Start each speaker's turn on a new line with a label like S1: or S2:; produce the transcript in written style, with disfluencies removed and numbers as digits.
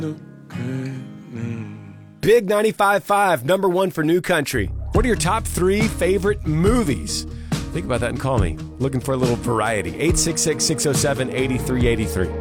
S1: Big 95.5, number one for New Country. What are your top 3 favorite movies? Think about that and call me. Looking for a little variety. 866-607-8383.